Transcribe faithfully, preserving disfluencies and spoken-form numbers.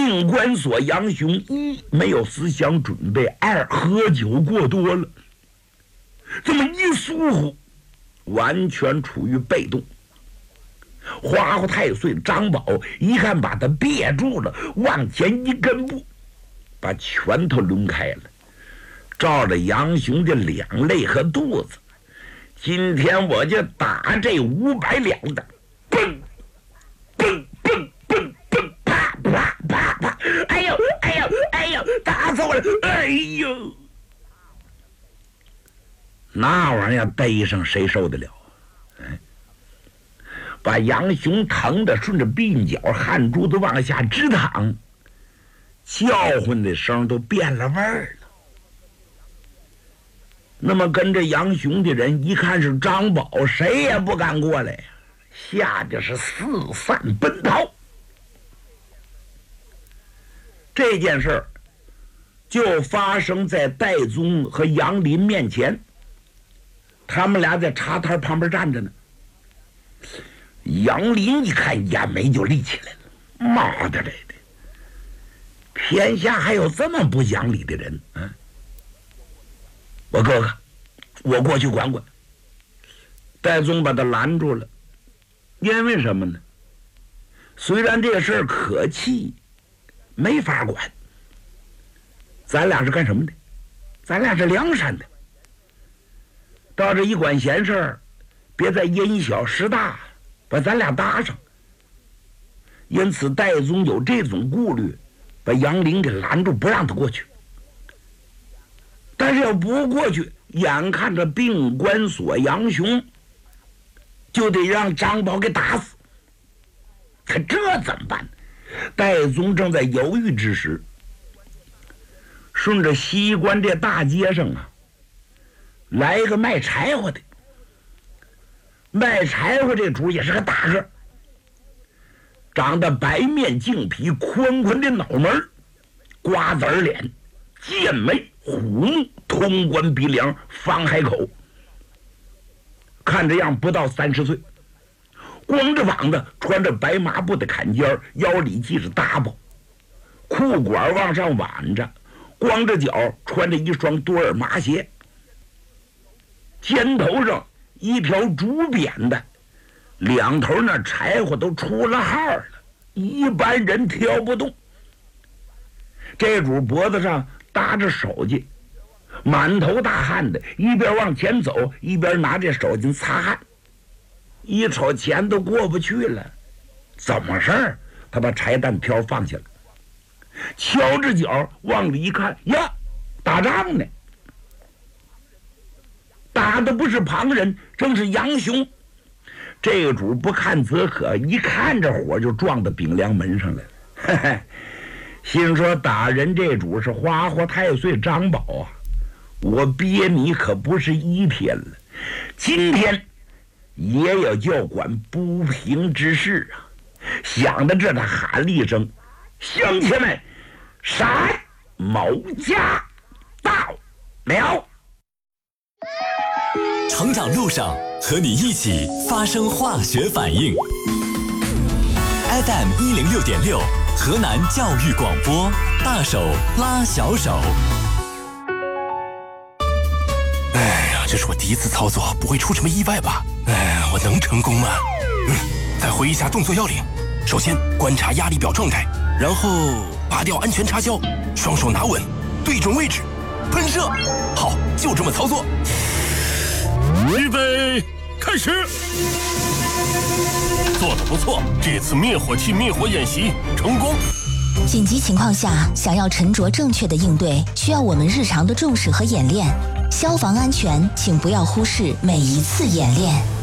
病关索杨雄一没有思想准备，二喝酒过多了，这么一疏忽，完全处于被动。花花太岁张宝一看把他别住了，往前一跟步，把拳头抡开了，照着杨雄的两肋和肚子，今天我就打这五百两的，蹦蹦蹦蹦蹦，啪啪啪啪，哎呦哎呦哎呦，打死我了！哎呦，那玩意儿背上谁受得了？哎，把杨雄疼的顺着鬓角汗珠都往下直淌，叫唤的声都变了味儿了。那么跟着杨雄的人一看是张宝，谁也不敢过来呀，吓得是四散奔逃。这件事儿就发生在戴宗和杨林面前，他们俩在茶摊旁边站着呢。杨林一看，眼眉就立起来了，妈的嘞的，天下还有这么不讲理的人啊！我哥哥，我过去管管。戴宗把他拦住了，因为什么呢？虽然这事儿可气，没法管。咱俩是干什么的？咱俩是梁山的，到这一管闲事儿，别再因小失大，把咱俩搭上。因此戴宗有这种顾虑，把杨林给拦住，不让他过去。但是要不过去，眼看着病关索杨雄就得让张宝给打死，可这怎么办？戴宗正在犹豫之时，顺着西关这大街上啊，来一个卖柴火的。卖柴火这主也是个大个，长得白面净皮，宽宽的脑门，瓜子脸，剑眉虎目，通关鼻梁，方海口，看这样不到三十岁，光着膀子，穿着白麻布的坎肩，腰里系着搭包，裤管往上挽着，光着脚，穿着一双多尔麻鞋，肩头上一条竹扁的，两头那柴火都出了号了，一般人挑不动。这主脖子上搭着手巾，满头大汗的，一边往前走，一边拿着手巾擦汗。一瞅钱都过不去了，怎么事儿？他把柴担挑放下了，敲着脚往里一看，呀，打仗呢！打的不是旁人，正是杨雄。这主不看则可，一看这火就撞到顶梁门上来了。嘿嘿，心说打人这主是花花太岁张宝啊，我憋你可不是一天了，今天也有叫管不平之事啊！想到这，他喊了一声：“乡亲们，闪！某家到了。” 成长路上和你一起发生化学反应。F M 一零六点六，河南教育广播，大手拉小手。 哎呀，这是我第一次操作，不会出什么意外吧？哎，我能成功吗？嗯，再回忆一下动作要领。首先观察压力表状态，然后拔掉安全插销，双手拿稳，对准位置，喷射。好，就这么操作。 预备，开始！做得不错，这次灭火器灭火演习成功。 紧急情况下，想要沉着正确的应对，需要我们日常的重视和演练。消防安全，请不要忽视每一次演练。